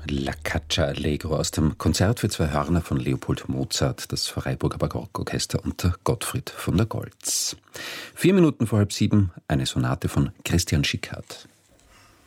La Caccia Allegro aus dem Konzert für zwei Hörner von Leopold Mozart, das Freiburger Barockorchester unter Gottfried von der Goltz. 4 Minuten vor 6:30, eine Sonate von Christian Schickhardt.